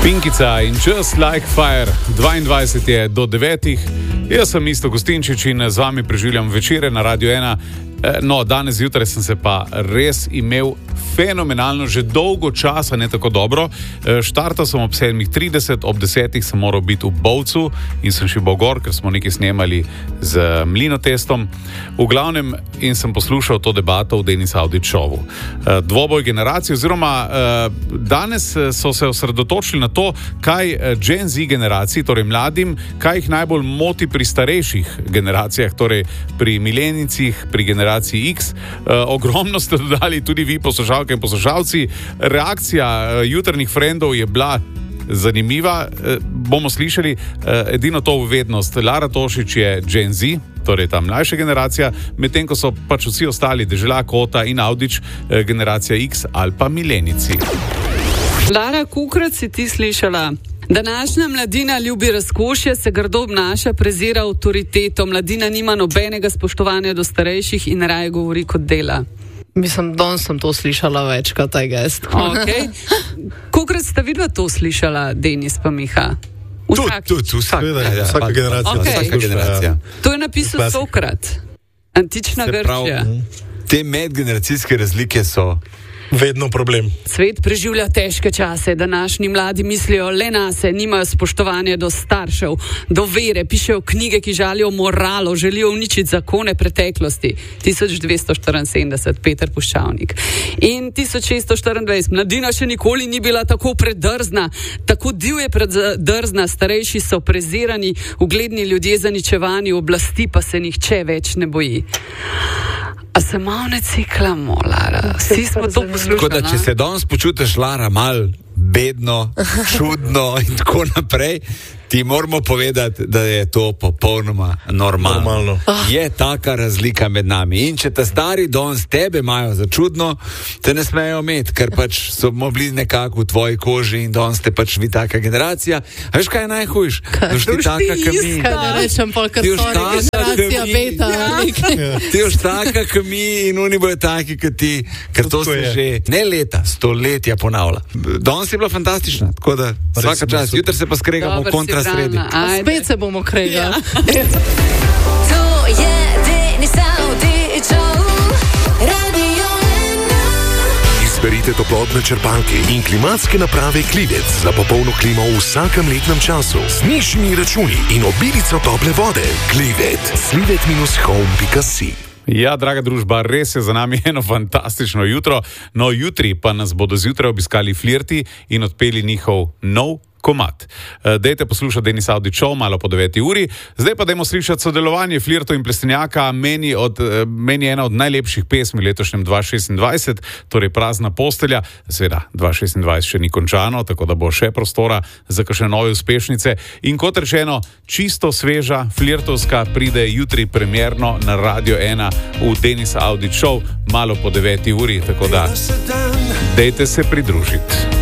Pinkica in Just Like Fire, 22 je do 9. Jaz sem Isto Gustinčič in z vami preživljam večere na Radio 1. No, danes zjutraj sem se pa res imel fenomenalno, že dolgo časa, ne tako dobro. Štartal sem ob 7:30, ob 10 sem moral biti v Bovcu in sem šel gor, ker smo nekaj snemali z Mlinotestom. V glavnem in sem poslušal to debato v Denis Audić Showu. Dvoboj generacij, oziroma danes so se osredotočili na to, kaj Gen Z generaciji, torej mladim, kaj jih najbolj moti pri starejših generacijah, torej pri milenijcih, pri generaciji X. Ogromno ste dodali tudi vi, poslušalke in poslušalci. Reakcija jutrnih frendov je bila zanimiva. Bomo slišali edino to uvednost. Lara Tošič je Gen Z, torej ta mlajša generacija, medtem ko so pač vsi ostali, Dežela, Kota in Audić, generacija X ali pa milenici. Lara, kolikrat si ti slišala? Današnja mladina ljubi razkošje, se grdo obnaša, prezira avtoriteto, mladina nima nobenega spoštovanja do starejših in raje govori kot dela. Mislim, danes sem to slišala večkrat, taj gest. Okay. Kolikrat sta vidva to slišala, Denis pa Miha? Vsaka generacija. To je napisal Sokrat. Antična Grčija. Te medgeneracijske razlike so vedno problem. Svet preživlja težke čase, današnji mladi mislijo le nase, nimajo spoštovanja do staršev, do vere, pišejo knjige, ki žalijo moralo, želijo uničiti zakone preteklosti. 1274, Peter Puščavnik. In 1624, mladina še nikoli ni bila tako predrzna, tako divje predrzna, starejši so prezirani, ugledni ljudje zaničevani, oblasti pa se nihče več ne boji. A se malo ne ciklamo, Lara? Vsi smo to poslušali. Tako da, če se danes počutiš, Lara, mal bedno, čudno in tako naprej, ti moramo povedati, da je to popolnoma normalno. Je taka razlika med nami. In če te stari danes tebe imajo za čudno, te ne smejo imeti, ker pač smo bili nekako v tvoji koži in danes ste pač vi taka generacija. A veš, kaj je najhujš? Ti taka, ka mi. Kaj ne rečem, polka generacija beta. Ti už taka, ka mi in oni bojo taki, ka ti, ker to se že ne leta, stoletja ponavlja. Danes je bila fantastična, tako da vsaka čas. Jutri se pa skregamo v kontrasredi. Spet se bomo kregali. Ja. To je Denis Audić Show, Radio 1. Izberite toplotne črpalke in klimatske naprave Klivec za popolno klimo v vsakem letnem času. Z nižjimi računi in obilico tople vode. Klivec. Slivet-home.si. Ja, draga družba, res je za nami eno fantastično jutro. No, jutri pa nas bodo zjutraj obiskali Flirti in odpeli njihov nov komad. Dejte poslušati Denis Audić Show malo po 9. uri. Zdaj pa dajmo slišati sodelovanje Flirtov in Plestenjaka. Meni je ena od najlepših pesmi letošnjem 2026, torej Prazna postelja. Seveda, 2026 še ni končano, tako da bo še prostora za kakšne nove uspešnice. In kot rečeno, čisto sveža, flirtovska, pride jutri premierno na Radio 1 v Denis Audić Show malo po 9. uri, tako da dejte se pridružiti.